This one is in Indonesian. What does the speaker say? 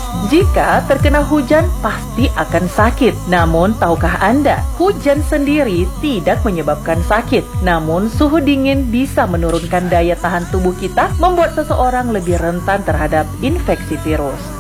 Jika terkena hujan pasti akan sakit. Namun tahukah Anda, hujan sendiri tidak menyebabkan sakit. Namun suhu dingin bisa menurunkan daya tahan tubuh kita, membuat seseorang lebih rentan terhadap infeksi virus.